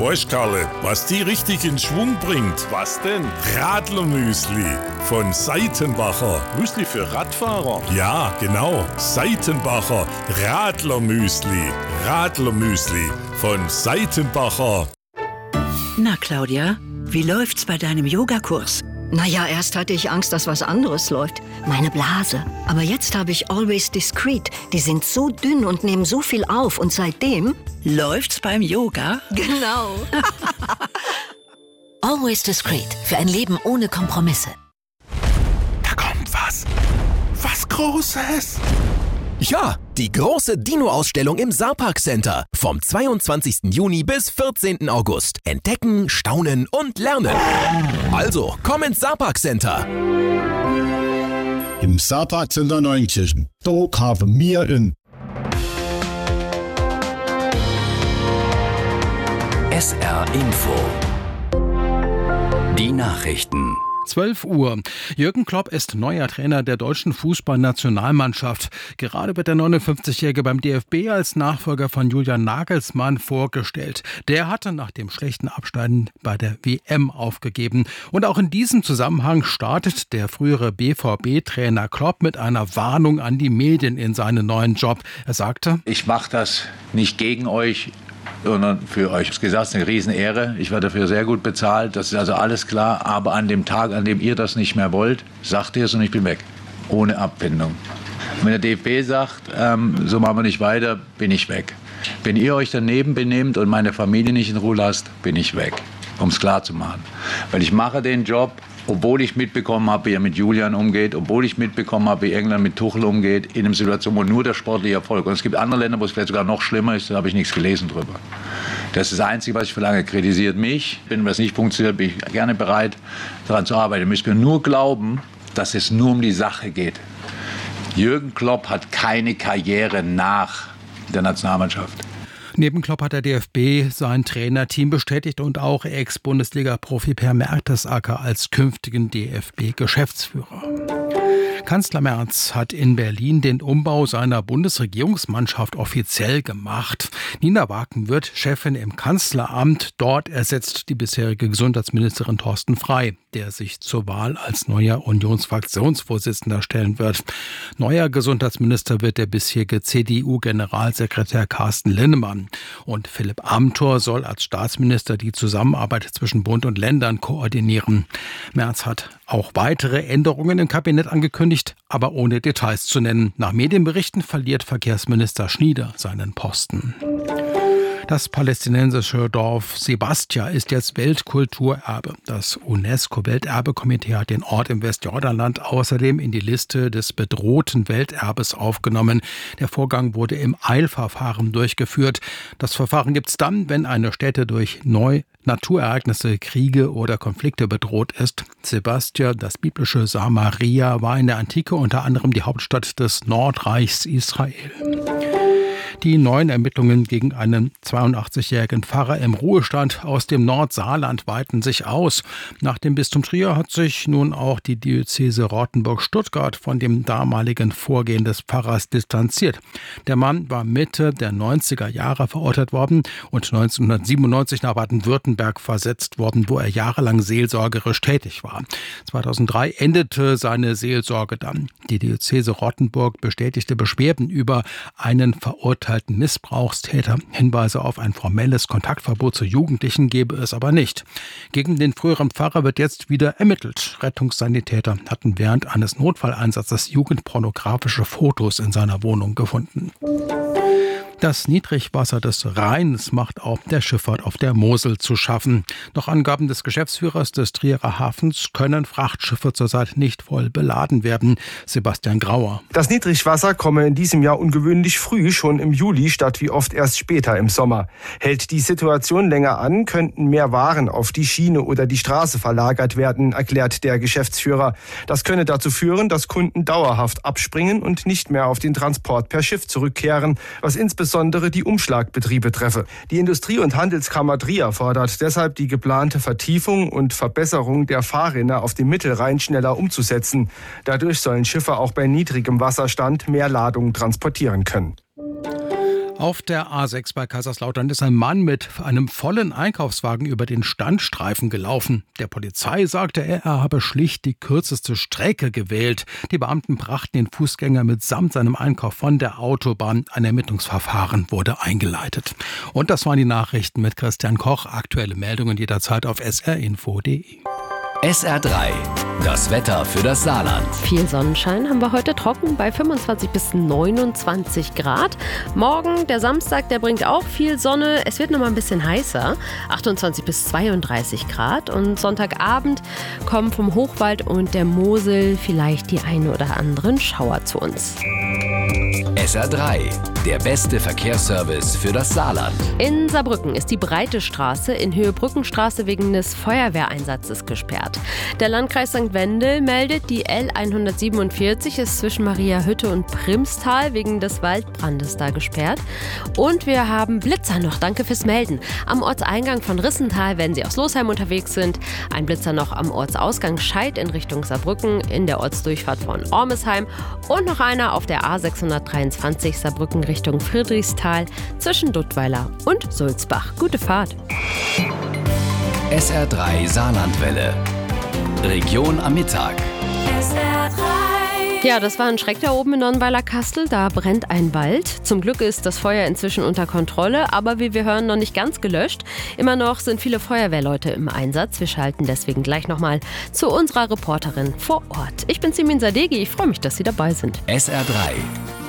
Weißt Karle, was die richtig in Schwung bringt? Was denn? Radlermüsli von Seitenbacher. Müsli für Radfahrer? Ja, genau. Seitenbacher Radlermüsli. Radlermüsli von Seitenbacher. Na, Claudia, wie läuft's bei deinem Yogakurs? Naja, erst hatte ich Angst, dass was anderes läuft. Meine Blase. Aber jetzt habe ich Always Discreet. Die sind so dünn und nehmen so viel auf. Und seitdem... Läuft's beim Yoga? Genau. Always Discreet. Für ein Leben ohne Kompromisse. Da kommt was. Was Großes. Ja, die große Dino-Ausstellung im Saarpark Center. Vom 22. Juni bis 14. August. Entdecken, staunen und lernen. Also, komm ins Saarpark Center. Im Saarpark Center Neunkirchen. Dort haben wir in SR Info. Die Nachrichten. 12 Uhr. Jürgen Klopp ist neuer Trainer der deutschen Fußballnationalmannschaft. Gerade wird der 59-Jährige beim DFB als Nachfolger von Julian Nagelsmann vorgestellt. Der hatte nach dem schlechten Abschneiden bei der WM aufgegeben. Und auch in diesem Zusammenhang startet der frühere BVB-Trainer Klopp mit einer Warnung an die Medien in seinen neuen Job. Er sagte: Ich mache das nicht gegen euch, sondern für euch. Das ist eine Riesenehre. Ich werde dafür sehr gut bezahlt. Das ist also alles klar. Aber an dem Tag, an dem ihr das nicht mehr wollt, sagt ihr es und ich bin weg. Ohne Abfindung. Wenn der DFB sagt, so machen wir nicht weiter, bin ich weg. Wenn ihr euch daneben benehmt und meine Familie nicht in Ruhe lasst, bin ich weg. Um es klar zu machen. Weil ich mache den Job, obwohl ich mitbekommen habe, wie er mit Julian umgeht, obwohl ich mitbekommen habe, wie England mit Tuchel umgeht, in einer Situation, wo nur der sportliche Erfolg. Und es gibt andere Länder, wo es vielleicht sogar noch schlimmer ist, da habe ich nichts gelesen drüber. Das ist das Einzige, was ich verlange. Kritisiert mich. Wenn das nicht funktioniert, bin ich gerne bereit, daran zu arbeiten. Ihr müsst mir nur glauben, dass es nur um die Sache geht. Jürgen Klopp hat keine Karriere nach der Nationalmannschaft. Neben Klopp hat der DFB sein Trainerteam bestätigt und auch Ex-Bundesliga-Profi Per Mertesacker als künftigen DFB-Geschäftsführer. Kanzler Merz hat in Berlin den Umbau seiner Bundesregierungsmannschaft offiziell gemacht. Nina Waken wird Chefin im Kanzleramt. Dort ersetzt die bisherige Gesundheitsministerin Thorsten Frey, der sich zur Wahl als neuer Unionsfraktionsvorsitzender stellen wird. Neuer Gesundheitsminister wird der bisherige CDU-Generalsekretär Carsten Linnemann. Und Philipp Amthor soll als Staatsminister die Zusammenarbeit zwischen Bund und Ländern koordinieren. Merz hat auch weitere Änderungen im Kabinett angekündigt, aber ohne Details zu nennen. Nach Medienberichten verliert Verkehrsminister Schnieder seinen Posten. Das palästinensische Dorf Sebastia ist jetzt Weltkulturerbe. Das UNESCO-Welterbekomitee hat den Ort im Westjordanland außerdem in die Liste des bedrohten Welterbes aufgenommen. Der Vorgang wurde im Eilverfahren durchgeführt. Das Verfahren gibt es dann, wenn eine Stätte durch Naturereignisse, Kriege oder Konflikte bedroht ist. Sebastia, das biblische Samaria, war in der Antike unter anderem die Hauptstadt des Nordreichs Israel. Die neuen Ermittlungen gegen einen 82-jährigen Pfarrer im Ruhestand aus dem Nordsaarland weiten sich aus. Nach dem Bistum Trier hat sich nun auch die Diözese Rottenburg-Stuttgart von dem damaligen Vorgehen des Pfarrers distanziert. Der Mann war Mitte der 90er Jahre verurteilt worden und 1997 nach Baden-Württemberg versetzt worden, wo er jahrelang seelsorgerisch tätig war. 2003 endete seine Seelsorge dann. Die Diözese Rottenburg bestätigte Beschwerden über einen verurteilten Missbrauchstäter. Hinweise auf ein formelles Kontaktverbot zu Jugendlichen gebe es aber nicht. Gegen den früheren Pfarrer wird jetzt wieder ermittelt. Rettungssanitäter hatten während eines Notfalleinsatzes jugendpornografische Fotos in seiner Wohnung gefunden. Das Niedrigwasser des Rheins macht auch der Schifffahrt auf der Mosel zu schaffen. Nach Angaben des Geschäftsführers des Trierer Hafens können Frachtschiffe zurzeit nicht voll beladen werden. Sebastian Grauer. Das Niedrigwasser komme in diesem Jahr ungewöhnlich früh, schon im Juli, statt wie oft erst später im Sommer. Hält die Situation länger an, könnten mehr Waren auf die Schiene oder die Straße verlagert werden, erklärt der Geschäftsführer. Das könne dazu führen, dass Kunden dauerhaft abspringen und nicht mehr auf den Transport per Schiff zurückkehren, was insbesondere die Umschlagbetriebe treffe. Die Industrie- und Handelskammer Trier fordert deshalb, die geplante Vertiefung und Verbesserung der Fahrrinne auf dem Mittelrhein schneller umzusetzen. Dadurch sollen Schiffe auch bei niedrigem Wasserstand mehr Ladungen transportieren können. Auf der A6 bei Kaiserslautern ist ein Mann mit einem vollen Einkaufswagen über den Standstreifen gelaufen. Der Polizei sagte er habe schlicht die kürzeste Strecke gewählt. Die Beamten brachten den Fußgänger mitsamt seinem Einkauf von der Autobahn. Ein Ermittlungsverfahren wurde eingeleitet. Und das waren die Nachrichten mit Christian Koch. Aktuelle Meldungen jederzeit auf srinfo.de. SR3, das Wetter für das Saarland. Viel Sonnenschein haben wir heute, trocken bei 25 bis 29 Grad. Morgen, der Samstag, der bringt auch viel Sonne. Es wird noch mal ein bisschen heißer, 28 bis 32 Grad. Und Sonntagabend kommen vom Hochwald und der Mosel vielleicht die ein oder anderen Schauer zu uns. SR3, der beste Verkehrsservice für das Saarland. In Saarbrücken ist die Breite Straße in Höhe Brückenstraße wegen des Feuerwehreinsatzes gesperrt. Der Landkreis St. Wendel meldet, die L147 ist zwischen Mariahütte und Primstal wegen des Waldbrandes da gesperrt. Und wir haben Blitzer noch, danke fürs Melden. Am Ortseingang von Rissental, wenn Sie aus Losheim unterwegs sind. Ein Blitzer noch am Ortsausgang Scheid in Richtung Saarbrücken, in der Ortsdurchfahrt von Ormesheim. Und noch einer auf der A623 Saarbrücken Richtung Friedrichsthal zwischen Duttweiler und Sulzbach. Gute Fahrt. SR3 Saarlandwelle. Region am Mittag. Ja, das war ein Schreck da oben in Nonnweiler-Kastel. Da brennt ein Wald. Zum Glück ist das Feuer inzwischen unter Kontrolle, aber wie wir hören, noch nicht ganz gelöscht. Immer noch sind viele Feuerwehrleute im Einsatz. Wir schalten deswegen gleich nochmal zu unserer Reporterin vor Ort. Ich bin Simin Sadeghi. Ich freue mich, dass Sie dabei sind. SR3.